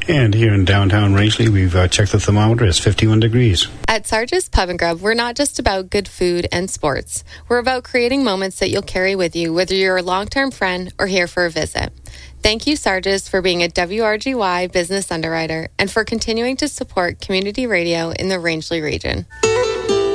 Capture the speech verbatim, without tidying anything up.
And here in downtown Rangeley, we've uh, checked the thermometer. It's fifty-one degrees. At Sarge's Pub and Grub, we're not just about good food and sports. We're about creating moments that you'll carry with you, whether you're a long-term friend or here for a visit. Thank you, Sarge's, for being a W R G Y business underwriter and for continuing to support community radio in the Rangeley region.